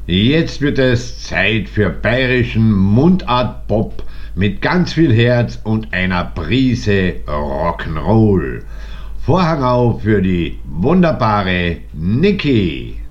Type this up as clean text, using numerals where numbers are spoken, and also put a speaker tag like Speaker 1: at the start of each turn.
Speaker 1: Jetzt wird es Zeit für bayerischen Mundart-Pop mit ganz viel Herz und einer Prise Rock'n'Roll. Vorhang auf für die wunderbare Niki.